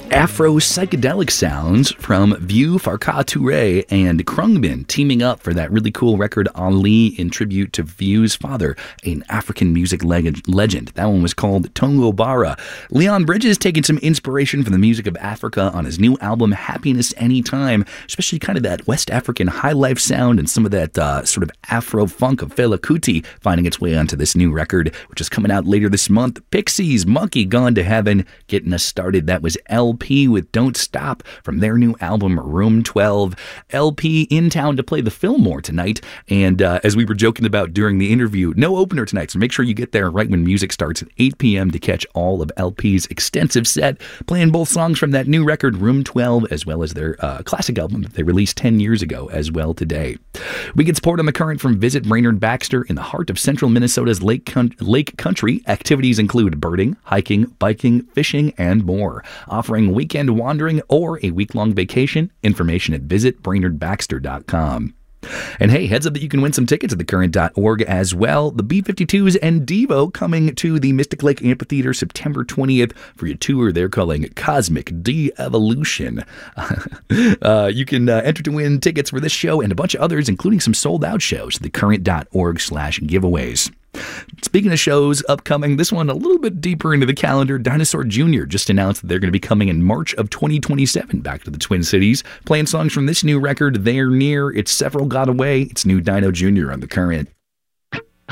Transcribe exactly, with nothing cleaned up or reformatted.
Afro psychedelic sounds from Vieux Farka Touré and Krungbin teaming up for that really cool record Ali in tribute to Vieux's father, an African music leg- legend. That one was called Tongo Bara. Leon Bridges taking some inspiration from the music of Africa on his new album Happiness Anytime, especially kind of that West African high life sound and some of that uh, sort of Afro funk of Fela Kuti finding its way onto this new record, which is coming out later this month. Pixies, Monkey Gone to Heaven, getting us started. That was L P with Don't Stop from their new album Room twelve. L P in town to play the Fillmore tonight, and uh, as we were joking about during the interview, no opener tonight, so make sure you get there right when music starts at eight p.m. to catch all of L P's extensive set, playing both songs from that new record Room twelve as well as their uh, classic album that they released ten years ago as well today. We get support on the current from Visit Brainerd Baxter in the heart of central Minnesota's Lake, con- Lake Country. Activities include birding, hiking, biking, fishing, and more. Offering weekend wandering or a week-long vacation. Information at visit brainerd baxter dot com. And hey, heads up that you can win some tickets at the current dot org as well. The B fifty-twos and Devo coming to the Mystic Lake Amphitheater September twentieth for your tour they're calling Cosmic De-Evolution. uh, you can uh, enter to win tickets for this show and a bunch of others, including some sold-out shows at the current dot org slash giveaways. Speaking of shows upcoming, this one a little bit deeper into the calendar, Dinosaur Junior just announced that they're going to be coming in March of twenty twenty-seven back to the Twin Cities, playing songs from this new record, They're Near. It's Several Got Away. It's new Dino Junior on the current.